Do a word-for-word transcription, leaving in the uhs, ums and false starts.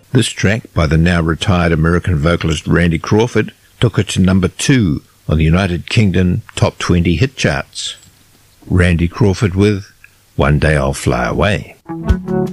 This track, by the now retired American vocalist Randy Crawford, took it to number two on the United Kingdom Top twenty hit charts. Randy Crawford with One Day I'll Fly Away.